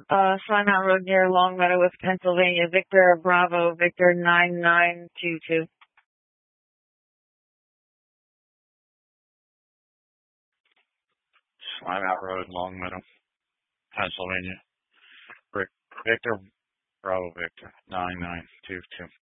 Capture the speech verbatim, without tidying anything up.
Uh, Slimeout Road near Longmeadow, West Pennsylvania. Victor Bravo, Victor nine nine two two. Slimeout Road, Longmeadow, Pennsylvania. Victor Bravo, Victor nine nine two two.